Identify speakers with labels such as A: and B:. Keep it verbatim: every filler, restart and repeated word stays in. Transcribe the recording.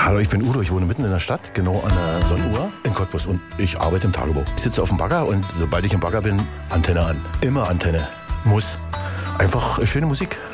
A: Hallo, ich bin Udo, ich wohne mitten in der Stadt, genau an der Sonnenuhr in Cottbus und ich arbeite im Tagebau. Ich sitze auf dem Bagger und sobald ich im Bagger bin, Antenne an. Immer Antenne. Muss. Einfach schöne Musik.